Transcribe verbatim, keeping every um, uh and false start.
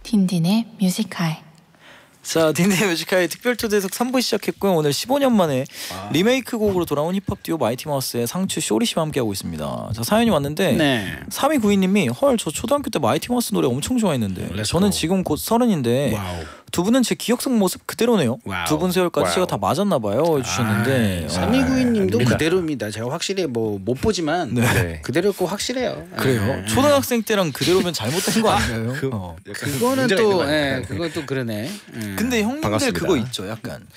딘딘의 뮤직하이. 자, 딘딘의 뮤직하이 특별 초대석 삼 부 시작했고요. 오늘 십오 년 만에 아. 리메이크 곡으로 돌아온 힙합 듀오 마이티 마우스의 상추 쇼리 씨와 함께하고 있습니다. 자, 사연이 왔는데 네. 삼이구이 님이 헐 저 초등학교 때 마이티 마우스 노래 엄청 좋아했는데 렛츠고. 저는 지금 곧 서른인데 와우. 두 분은 제 기억 속 모습 그대로네요. 두 분 세월까지 제가 다 맞았나 봐요 해주셨는데 아, 삼이구이 님도 그대로입니다. 제가 확실히 뭐 못 보지만 네. 그대로고 확실해요. 그래요? 네. 초등학생 때랑 그대로면 잘못된 거 아닌가요? 그, 어. 그거는 또 예, 그건 또 그러네. 예. 근데 형님들 반갑습니다. 그거 있죠. 약간